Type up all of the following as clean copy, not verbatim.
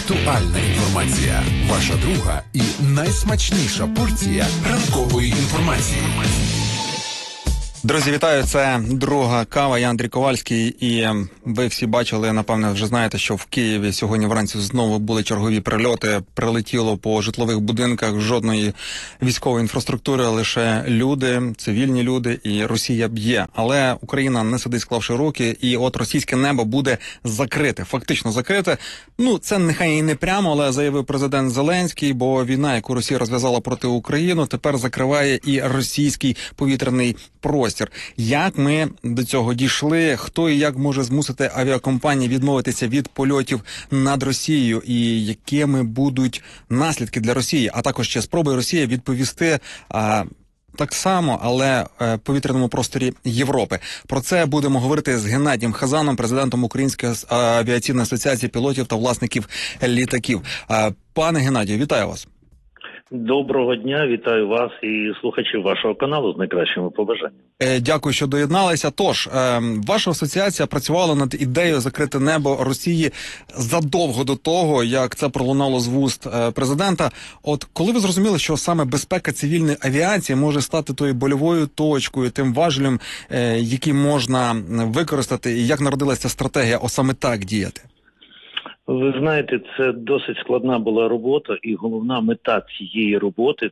Актуальна інформація. Ваша друга і найсмачніша порція ранкової інформації. Друзі, вітаю! Це друга кава. Я Андрій Ковальський. І ви всі бачили, напевне, вже знаєте, що в Києві сьогодні вранці знову були чергові прильоти. Прилетіло по житлових будинках, жодної військової інфраструктури, лише люди, цивільні люди, і Росія б'є. Але Україна не сидить, склавши руки, і от російське небо буде закрите, фактично закрите. Ну, це нехай і не прямо, але заявив президент Зеленський, бо війна, яку Росія розв'язала проти України, тепер закриває і російський повітряний простір. Як ми до цього дійшли? Хто і як може змусити авіакомпанії відмовитися від польотів над Росією? І якими будуть наслідки для Росії? А також ще спробує Росія відповісти так само, але в повітряному просторі Європи. Про це будемо говорити з Геннадієм Хазаном, президентом Української авіаційної асоціації пілотів та власників літаків. Пане Геннадію, вітаю вас. Доброго дня, вітаю вас і слухачів вашого каналу з найкращими побажаннями. Дякую, що доєдналися. Тож, ваша асоціація працювала над ідеєю закрити небо Росії задовго до того, як це пролунало з вуст президента. От коли ви зрозуміли, що саме безпека цивільної авіації може стати тою больовою точкою, тим важелем, який можна використати, і як народилася стратегія саме так діяти? Ви знаєте, це досить складна була робота, і головна мета цієї роботи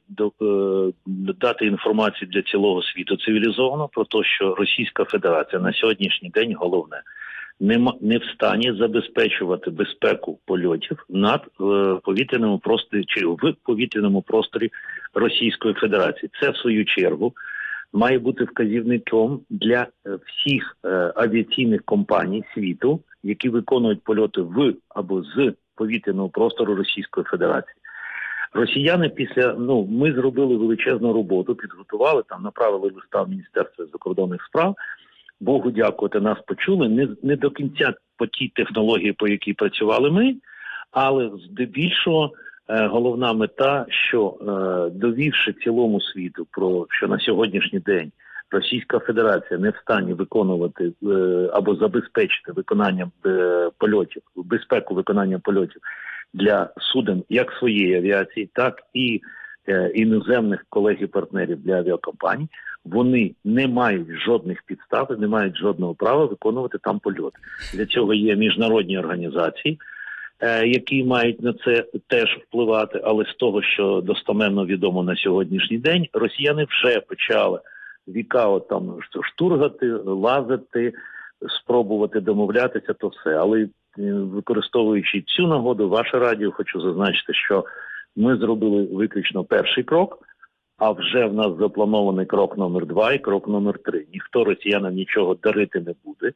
– дати інформацію для цілого світу цивілізовано про те, що Російська Федерація на сьогоднішній день головне не в стані забезпечувати безпеку польотів над повітряному просторі чи в повітряному просторі Російської Федерації. Це в свою чергу має бути вказівником для всіх авіаційних компаній світу, які виконують польоти в або з повітряного простору Російської Федерації. Росіяни ми зробили величезну роботу, підготували, направили листа в Міністерство закордонних справ. Богу дякувати, нас почули. Не до кінця по тій технології, по якій працювали ми, але здебільшого головна мета, що довівши цілому світу про що на сьогоднішній день Російська Федерація не в стані виконувати або забезпечити виконання польотів, безпеку виконання польотів для суден як своєї авіації, так і іноземних колег і партнерів для авіакомпаній, вони не мають жодних підстав, не мають жодного права виконувати там польоти. Для цього є міжнародні організації, які мають на це теж впливати, але з того, що достеменно відомо на сьогоднішній день, росіяни вже почали віка штургати, лазити, спробувати домовлятися, то все. Але використовуючи цю нагоду, ваше радіо, хочу зазначити, що ми зробили виключно перший крок, а вже в нас запланований крок номер 2 і крок номер 3. Ніхто росіянам нічого дарити не буде.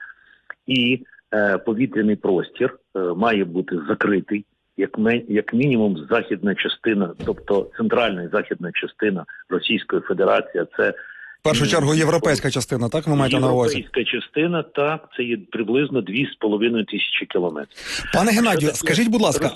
І повітряний простір має бути закритий, як мінімум західна частина, тобто центральна і західна частина Російської Федерації, це в першу чергу європейська частина, так ви маєте на увазі? Європейська частина, так, це є приблизно 2,5 тисячі кілометрів. Пане Геннадію, скажіть, будь ласка,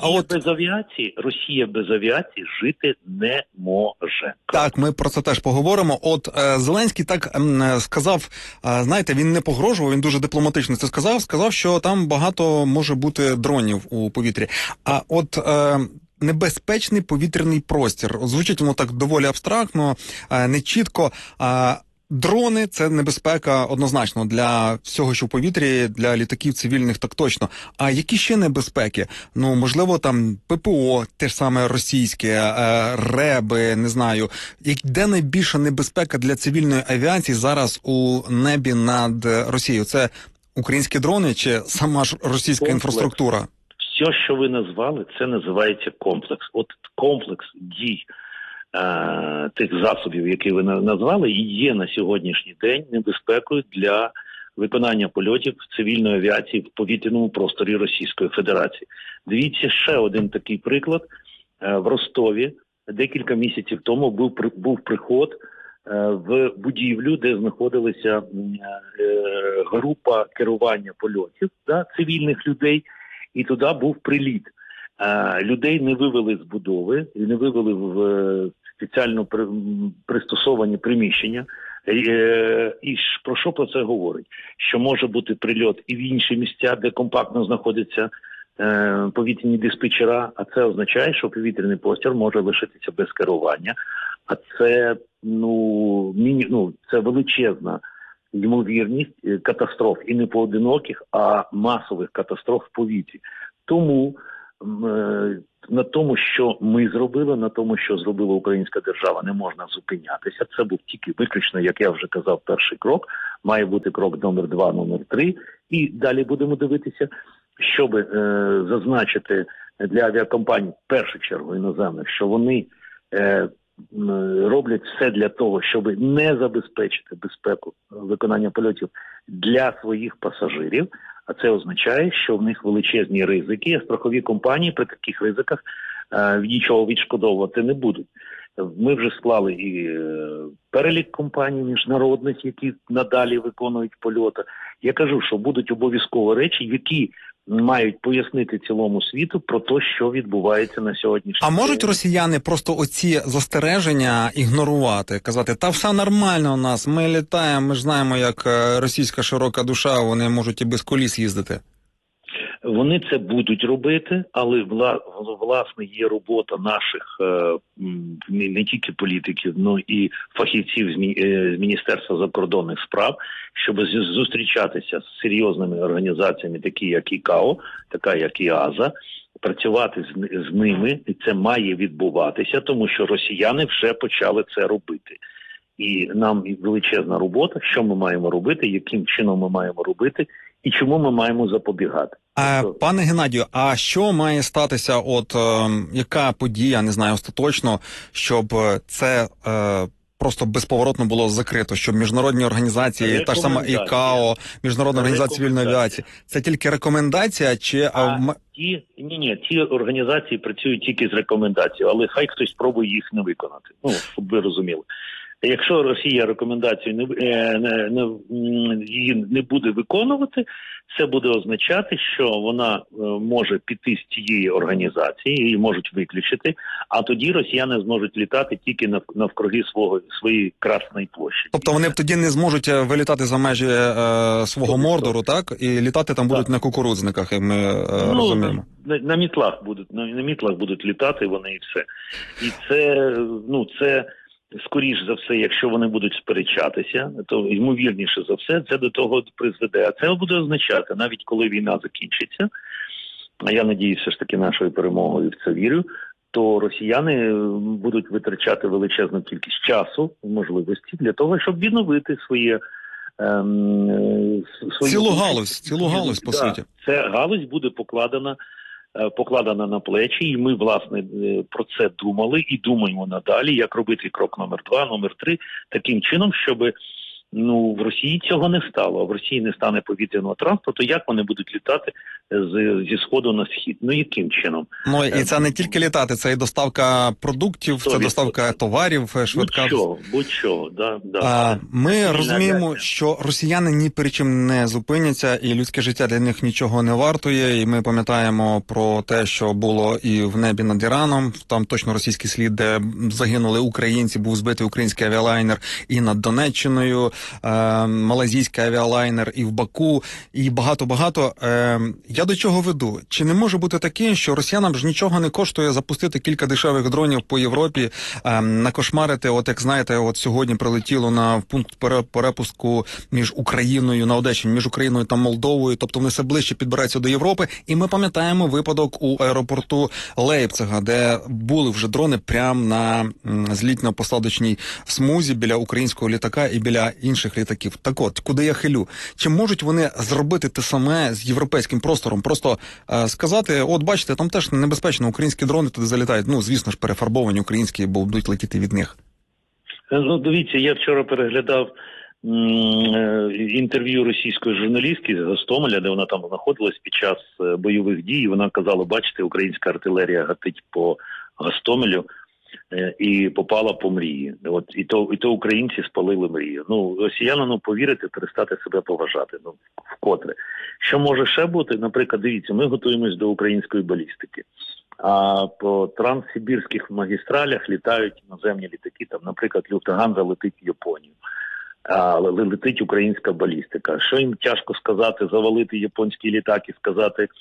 Росія без авіації жити не може. Так, ми про це теж поговоримо. От Зеленський так сказав, знаєте, він не погрожував, він дуже дипломатично це сказав, що там багато може бути дронів у повітрі. А от небезпечний повітряний простір. Звучить воно так доволі абстрактно, нечітко. Дрони – це небезпека однозначно для всього, що в повітрі, для літаків цивільних так точно. А які ще небезпеки? Ну, можливо, там ППО, те ж саме російське, РЕБи, не знаю. Де найбільша небезпека для цивільної авіації зараз у небі над Росією? Це українські дрони чи сама ж російська інфраструктура? Все, що ви назвали, це називається комплекс. От комплекс дій тих засобів, які ви назвали, і є на сьогоднішній день небезпекою для виконання польотів цивільної авіації в повітряному просторі Російської Федерації. Дивіться, ще один такий приклад. В Ростові декілька місяців тому був приход в будівлю, де знаходилася група керування польотів цивільних людей, і туди був приліт. Людей не вивели з будови, не вивели в спеціально пристосовані приміщення. І про що про це говорить? Що може бути прильот і в інші місця, де компактно знаходяться повітряні диспетчера, а це означає, що повітряний простір може лишитися без керування. А це, це величезна ймовірність катастроф, і не поодиноких, а масових катастроф в повітрі. Тому на тому, що ми зробили, на тому, що зробила українська держава, не можна зупинятися. Це був тільки виключно, як я вже казав, перший крок. Має бути крок номер 2, номер 3. І далі будемо дивитися, щоб зазначити для авіакомпаній, в першу чергу іноземних, що вони роблять все для того, щоб не забезпечити безпеку виконання польотів для своїх пасажирів. А це означає, що в них величезні ризики, а страхові компанії при таких ризиках нічого відшкодовувати не будуть. Ми вже склали і перелік компаній міжнародних, які надалі виконують польоти. Я кажу, що будуть обов'язково речі, які мають пояснити цілому світу про те, що відбувається на сьогоднішній день. А можуть росіяни просто оці застереження ігнорувати, казати, та все нормально у нас, ми літаємо, ми ж знаємо, як російська широка душа, вони можуть і без коліс їздити? Вони це будуть робити, але власне є робота наших не тільки політиків, але і фахівців з Міністерства закордонних справ, щоб зустрічатися з серйозними організаціями, такі як ІКАО, така як ІАЗа, працювати з ними, і це має відбуватися, тому що росіяни вже почали це робити. І нам величезна робота, що ми маємо робити, яким чином ми маємо робити, і чому ми маємо запобігати. Пане Геннадію, а що має статися, яка подія, не знаю остаточно, щоб це просто безповоротно було закрито, щоб міжнародні організації, та ж сама ІКАО, Міжнародна організація цивільної авіації, це тільки рекомендація, чи... Ті організації працюють тільки з рекомендацією, але хай хтось спробує їх не виконати, щоб ви розуміли. Якщо Росія рекомендацію її не буде виконувати, це буде означати, що вона може піти з цієї організації, її можуть виключити, а тоді росіяни зможуть літати тільки навкруги своєї Красної площі. Тобто вони тоді не зможуть вилітати за межі свого Мордору, так? І літати там будуть на кукурудзниках, як ми розуміємо. На мітлах будуть літати вони і все. І це скоріш за все, якщо вони будуть сперечатися, то ймовірніше за все це до того призведе. А це буде означати, навіть коли війна закінчиться, а я надіюся все ж таки нашою перемогою в це вірю, то росіяни будуть витрачати величезну кількість часу, можливості для того, щоб відновити свою цілу галузь, по суті. Ця галузь буде покладена на плечі, і ми, власне, про це думали і думаємо надалі, як робити крок номер 2, номер 3, таким чином, щоб в Росії цього не стало, а в Росії не стане повітряного транспорту, як вони будуть літати зі сходу на схід? Яким чином? І це не тільки літати, це і доставка продуктів, це доставка товарів, швидка. Будь-чого, да. Ми розуміємо, що росіяни ні перед чим не зупиняться, і людське життя для них нічого не вартує, і ми пам'ятаємо про те, що було і в небі над Іраном, там точно російський слід, де загинули українці, був збитий український авіалайнер, і над Донеччиною, малайзійський авіалайнер, і в Баку, і багато-багато. Я до чого веду? Чи не може бути таке, що росіянам ж нічого не коштує запустити кілька дешевих дронів по Європі, накошмарити, як знаєте, сьогодні прилетіло на пункт перепуску між Україною на Одещині, між Україною та Молдовою, тобто вони все ближче підбираються до Європи, і ми пам'ятаємо випадок у аеропорту Лейпцига, де були вже дрони прямо на злітно-посадочній смузі біля українського літака і біля інших літаків. Так от, куди я хилю? Чи можуть вони зробити те саме з європейським простором? Просто сказати, бачите, там теж небезпечно, українські дрони туди залітають. Звісно ж, перефарбовані українські, бо будуть летіти від них. Дивіться, я вчора переглядав інтерв'ю російської журналістки з Гостомеля, де вона там знаходилась під час бойових дій, і вона казала, бачите, українська артилерія гатить по Гостомелю, і попала по мрії. І то українці спалили мрію. Росіянам повірити, перестати себе поважати. Вкотре. Що може ще бути? Наприклад, дивіться, ми готуємось до української балістики. А по транссибірських магістралях літають іноземні літаки. Там, наприклад, Люфтганза летить в Японію. Але летить українська балістика. Що їм тяжко сказати, завалити японський літак і сказати,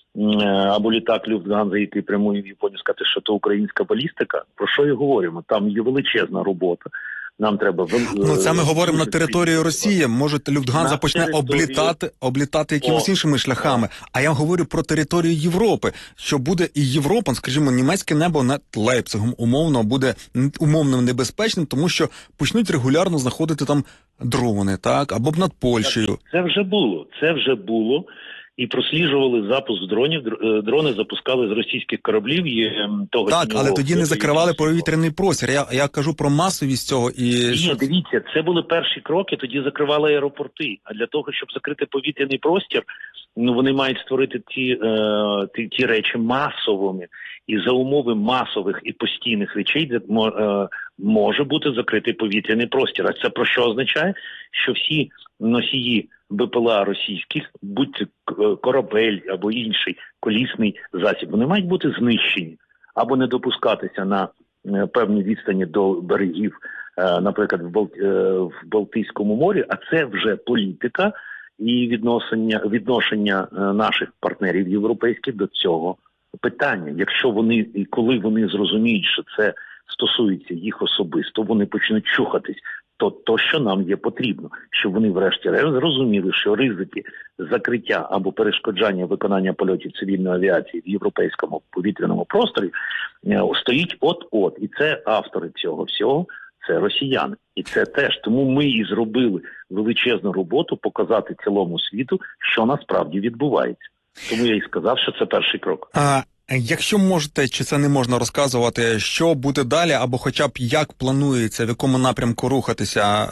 або літак Люфтганза, який прямує в Японію, сказати, що це українська балістика. Про що і говоримо? Там є величезна робота. Нам треба... Це ми говоримо на території Росії. Може, Люфтганза почне облітати якимось іншими шляхами. А я говорю про територію Європи. Що буде і Європа, скажімо, німецьке небо над Лейпцигом умовно буде умовно небезпечним, тому що почнуть регулярно знаходити там дрони, так? Або б над Польщею. Це вже було. І просліджували запуск дронів. Дрони запускали з російських кораблів. Так, але тоді не закривали повітряний простір. Я кажу про масовість цього. Ні, дивіться, це були перші кроки, тоді закривали аеропорти. А для того, щоб закрити повітряний простір, вони мають створити ті речі масовими. І за умови масових і постійних речей може бути закритий повітряний простір. А це про що означає? Що всі носії БПЛА російських, будь корабель або інший колісний засіб, вони мають бути знищені або не допускатися на певній відстані до берегів, наприклад, в Балтійському морі, а це вже політика і відношення наших партнерів європейських до цього питання. Якщо вони і коли вони зрозуміють, що це стосується їх особисто, вони почнуть чухатись, то, що нам є потрібно, щоб вони врешті-решт зрозуміли, що ризики закриття або перешкоджання виконання польотів цивільної авіації в європейському повітряному просторі стоїть от-от. І це автори цього всього, це росіяни. І це теж. Тому ми і зробили величезну роботу показати цілому світу, що насправді відбувається. Тому я і сказав, що це перший крок. Якщо можете, чи це не можна розказувати, що буде далі, або хоча б як планується, в якому напрямку рухатися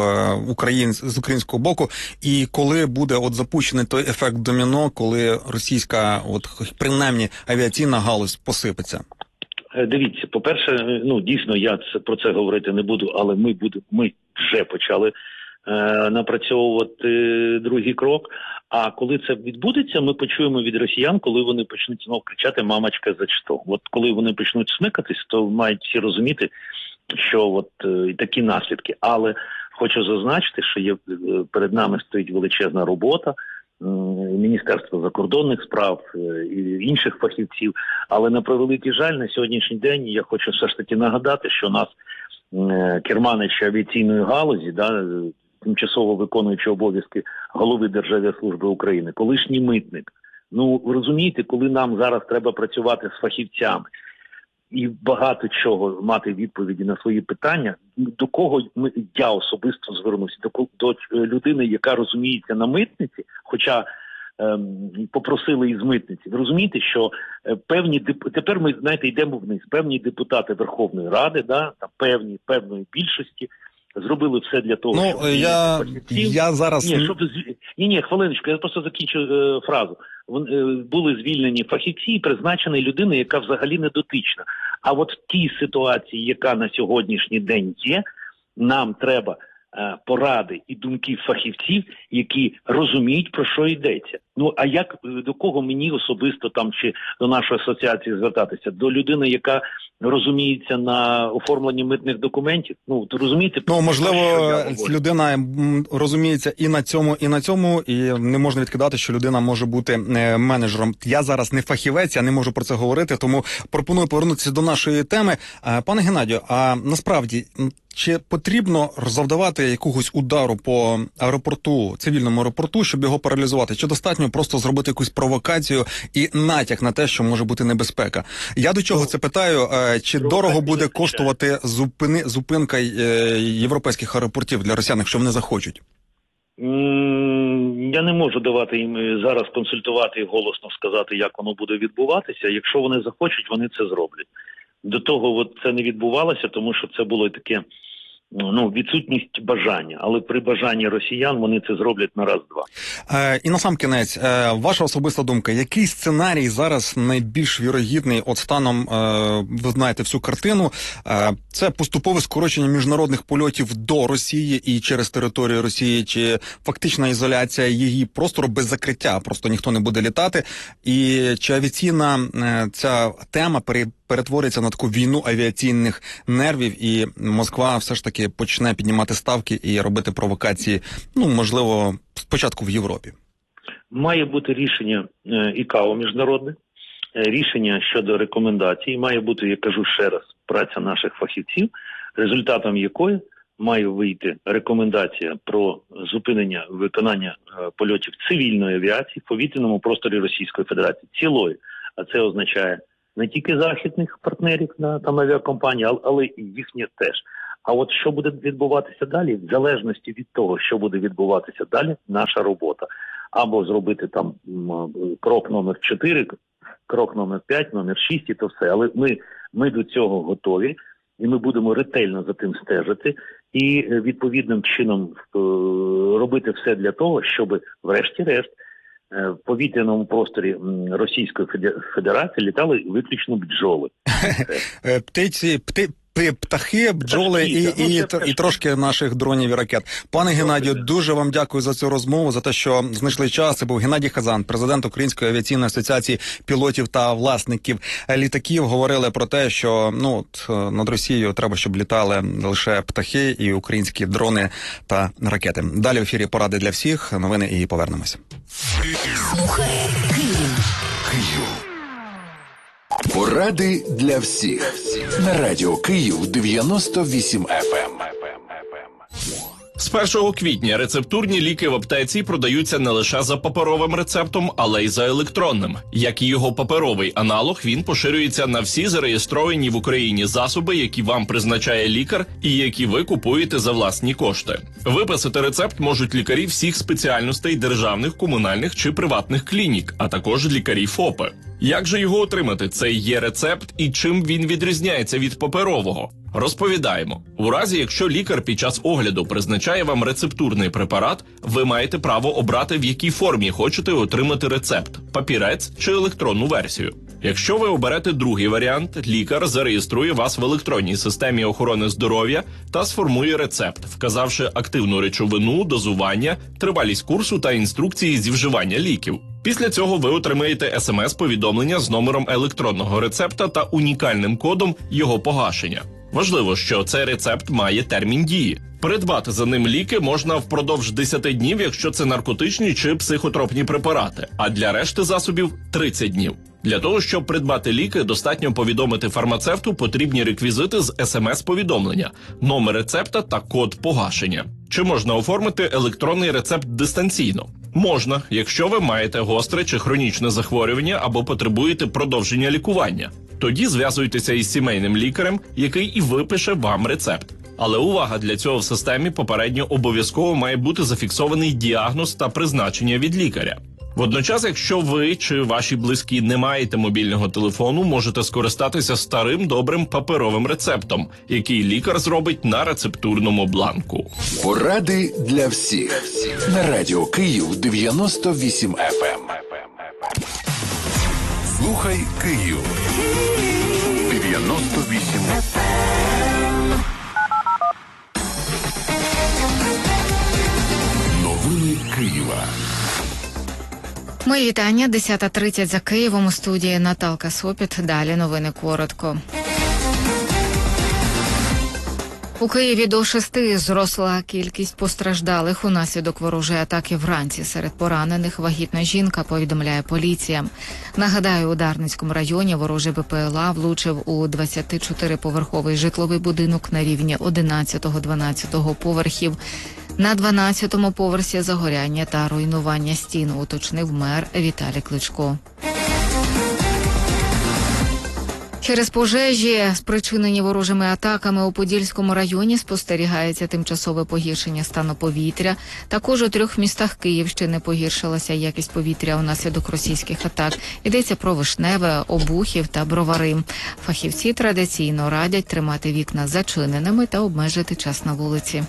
з українського боку, і коли буде запущений той ефект доміно, коли російська, принаймні, авіаційна галузь посипеться? Дивіться, по-перше, дійсно, я про це говорити не буду, але ми вже почали напрацьовувати другий крок. А коли це відбудеться, ми почуємо від росіян, коли вони почнуть знов кричати «мамочка, за що?». От коли вони почнуть смикатись, то мають всі розуміти, що і такі наслідки. Але хочу зазначити, що перед нами стоїть величезна робота Міністерства закордонних справ і інших фахівців. Але на превеликий жаль, на сьогоднішній день я хочу все ж таки нагадати, що нас керманич авіаційної галузі, тимчасово виконуючи обов'язки голови Державіаслужби України, колишній митник. Ви розумієте, коли нам зараз треба працювати з фахівцями і багато чого мати відповіді на свої питання, до кого я особисто звернуся? До людини, яка розуміється на митниці, хоча попросили із митниці. Ви розумієте, що тепер ми, йдемо вниз. Певні депутати Верховної Ради, певної більшості, зробили все для того, щоб... Я зараз... Ні, хвилиночку, я просто закінчу фразу. Були звільнені фахівці і призначена людина, яка взагалі не дотична. А от в тій ситуації, яка на сьогоднішній день є, нам треба поради і думки фахівців, які розуміють, про що йдеться. А до кого мені особисто чи до нашої асоціації звертатися? До людини, яка розуміється на оформленні митних документів? Розумієте? Можливо, людина розуміється і на цьому, і не можна відкидати, що людина може бути менеджером. Я зараз не фахівець, я не можу про це говорити, тому пропоную повернутися до нашої теми. Пане Геннадію, а насправді, чи потрібно завдавати якогось удару по аеропорту, цивільному аеропорту, щоб його паралізувати? Чи достатньо просто зробити якусь провокацію і натяк на те, що може бути небезпека? Я до чого це питаю? Чи дорого буде коштувати зупинка європейських аеропортів для росіян, якщо вони захочуть? Я не можу давати їм зараз консультувати і голосно сказати, як воно буде відбуватися. Якщо вони захочуть, вони це зроблять. До того це не відбувалося, тому що це було таке відсутність бажання. Але при бажанні росіян вони це зроблять на раз-два. І насамкінець, ваша особиста думка, який сценарій зараз найбільш вірогідний станом, ви знаєте всю картину, це поступове скорочення міжнародних польотів до Росії і через територію Росії, чи фактична ізоляція її простору без закриття, просто ніхто не буде літати, і чи авіаційна ця тема перетвориться на таку війну авіаційних нервів, і Москва все ж таки почне піднімати ставки і робити провокації, можливо, спочатку в Європі? Має бути рішення ІКАО міжнародне, рішення щодо рекомендацій, має бути, я кажу ще раз, праця наших фахівців, результатом якої має вийти рекомендація про зупинення виконання польотів цивільної авіації в повітряному просторі Російської Федерації цілої. А це означає не тільки західних партнерів на там авіакомпанії, але і їхнє теж. А от що буде відбуватися далі, в залежності від того, що буде відбуватися далі, наша робота. Або зробити там крок номер 4, крок номер 5, номер 6 і то все. Але ми до цього готові, і ми будемо ретельно за тим стежити і відповідним чином робити все для того, щоб врешті-решт в повітряному просторі Російської Федерації літали виключно бджоли. Птахи, бджоли і трошки наших дронів і ракет. Пане Геннадію, дуже вам дякую за цю розмову, за те, що знайшли час. Це був Геннадій Хазан, президент Української авіаційної асоціації пілотів та власників літаків. Говорили про те, що над Росією треба, щоб літали лише птахи і українські дрони та ракети. Далі в ефірі поради для всіх, новини і повернемось. Слухай Київ. Поради для всіх. На радіо Київ 98 FM. З 1 квітня рецептурні ліки в аптеці продаються не лише за паперовим рецептом, але й за електронним. Як і його паперовий аналог, він поширюється на всі зареєстровані в Україні засоби, які вам призначає лікар і які ви купуєте за власні кошти. Виписати рецепт можуть лікарі всіх спеціальностей державних, комунальних чи приватних клінік, а також лікарі ФОПи. Як же його отримати, цей є-рецепт, і чим він відрізняється від паперового? Розповідаємо. У разі, якщо лікар під час огляду призначає вам рецептурний препарат, ви маєте право обрати, в якій формі хочете отримати рецепт – папірець чи електронну версію. Якщо ви оберете другий варіант, лікар зареєструє вас в електронній системі охорони здоров'я та сформує рецепт, вказавши активну речовину, дозування, тривалість курсу та інструкції зі вживання ліків. Після цього ви отримаєте смс-повідомлення з номером електронного рецепта та унікальним кодом його погашення. Важливо, що цей рецепт має термін дії. Придбати за ним ліки можна впродовж 10 днів, якщо це наркотичні чи психотропні препарати, а для решти засобів – 30 днів. Для того, щоб придбати ліки, достатньо повідомити фармацевту потрібні реквізити з смс-повідомлення, номер рецепта та код погашення. Чи можна оформити електронний рецепт дистанційно? Можна, якщо ви маєте гостре чи хронічне захворювання або потребуєте продовження лікування. Тоді зв'язуйтеся із сімейним лікарем, який і випише вам рецепт. Але увага, для цього в системі попередньо обов'язково має бути зафіксований діагноз та призначення від лікаря. Водночас, якщо ви чи ваші близькі не маєте мобільного телефону, можете скористатися старим добрим паперовим рецептом, який лікар зробить на рецептурному бланку. Поради для всіх. На радіо Київ 98 FM. Слухай Київ 98 FM. Новини Києва. Мої вітання. 10:30 за Києвом. У студії Наталка Сопіт. Далі новини коротко. У Києві до 6 зросла кількість постраждалих унаслідок ворожої атаки вранці. Серед поранених вагітна жінка, повідомляє поліція. Нагадаю, у Дарницькому районі ворожий БПЛА влучив у 24-поверховий житловий будинок на рівні 11-12 поверхів. На 12-му поверсі загоряння та руйнування стін, уточнив мер Віталій Кличко. Через пожежі, спричинені ворожими атаками у Подільському районі, спостерігається тимчасове погіршення стану повітря. Також у 3 містах Київщини погіршилася якість повітря унаслідок російських атак. Йдеться про Вишневе, Обухів та Бровари. Фахівці традиційно радять тримати вікна зачиненими та обмежити час на вулиці.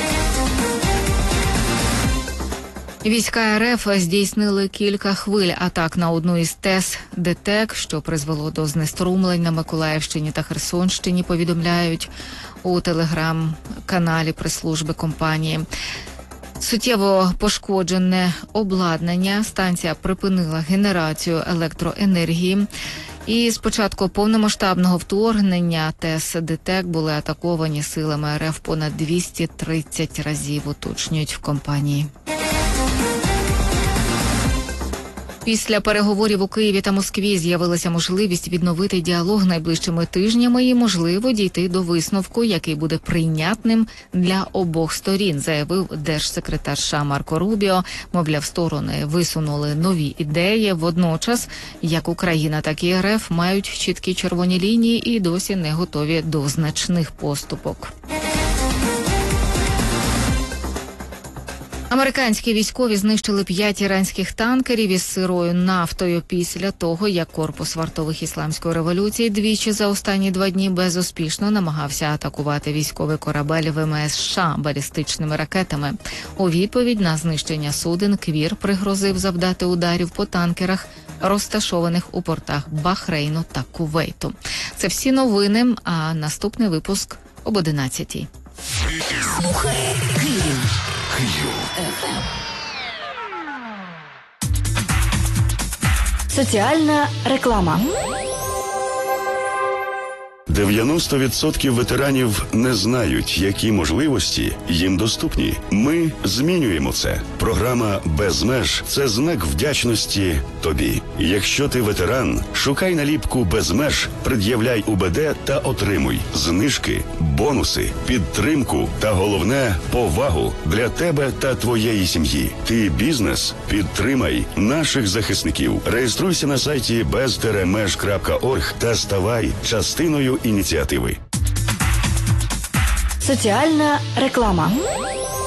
Війська РФ здійснили кілька хвиль атак на одну із ТЕС ДТЕК, що призвело до знеструмлень на Миколаївщині та Херсонщині, повідомляють у телеграм-каналі прес-служби компанії. Суттєво пошкоджене обладнання, станція припинила генерацію електроенергії. І з початку повномасштабного вторгнення ТЕС ДТЕК були атаковані силами РФ понад 230 разів, уточнюють в компанії. Після переговорів у Києві та Москві з'явилася можливість відновити діалог найближчими тижнями і, можливо, дійти до висновку, який буде прийнятним для обох сторін, заявив держсекретар США Марко Рубіо. Мовляв, сторони висунули нові ідеї. Водночас, як Україна, так і РФ мають чіткі червоні лінії і досі не готові до значних поступок. Американські військові знищили 5 іранських танкерів із сирою нафтою після того, як корпус вартових ісламської революції двічі за останні 2 дні безуспішно намагався атакувати військовий корабель ВМС США балістичними ракетами. У відповідь на знищення суден Квір пригрозив завдати ударів по танкерах, розташованих у портах Бахрейну та Кувейту. Це всі новини, а наступний випуск об 11-й. Слухай Київ. Соціальна реклама. 90% ветеранів не знають, які можливості їм доступні. Ми змінюємо це. Програма «Без меж» – це знак вдячності тобі. Якщо ти ветеран, шукай наліпку «Без меж», пред'являй УБД та отримуй знижки, бонуси, підтримку та, головне, повагу для тебе та твоєї сім'ї. Ти бізнес? Підтримай наших захисників. Реєструйся на сайті bez-меж.org та ставай частиною ініціативи. Соціальна реклама.